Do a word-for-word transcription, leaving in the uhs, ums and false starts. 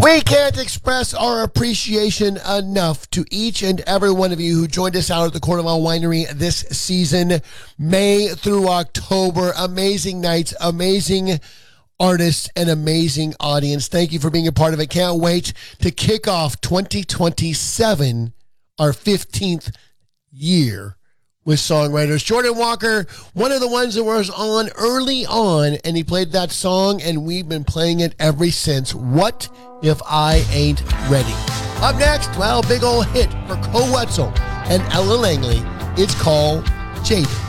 We can't express our appreciation enough to each and every one of you who joined us out at the Cornwall Winery this season, May through October. Amazing nights, amazing artists, and amazing audience. Thank you for being a part of it. Can't wait to kick off twenty twenty-seven, our fifteenth year with songwriters. Jordan Walker, one of the ones that was on early on, and he played that song, and we've been playing it ever since. What If I Ain't Ready? Up next, well, big old hit for Koe Wetzel and Ella Langley. It's called Jaded.